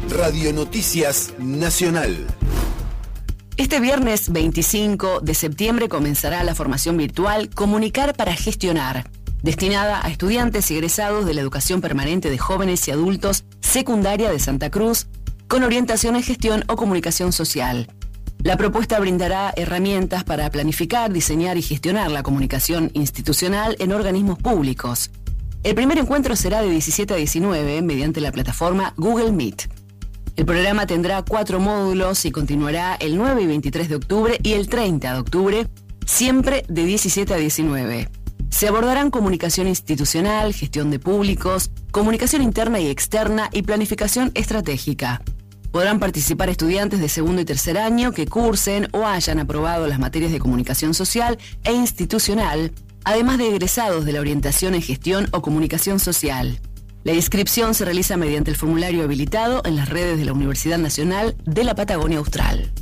Radio Noticias Nacional. Este viernes 25 de septiembre comenzará la formación virtual Comunicar para Gestionar, destinada a estudiantes y egresados de la educación permanente de jóvenes y adultos secundaria de Santa Cruz, con orientación en gestión o comunicación social. La propuesta brindará herramientas para planificar, diseñar y gestionar la comunicación institucional en organismos públicos. El primer encuentro será de 17 a 19 mediante la plataforma Google Meet. El programa tendrá 4 módulos y continuará el 9 y 23 de octubre y el 30 de octubre, siempre de 17 a 19. Se abordarán comunicación institucional, gestión de públicos, comunicación interna y externa y planificación estratégica. Podrán participar estudiantes de segundo y tercer año que cursen o hayan aprobado las materias de comunicación social e institucional, además de egresados de la orientación en gestión o comunicación social. La inscripción se realiza mediante el formulario habilitado en las redes de la Universidad Nacional de la Patagonia Austral.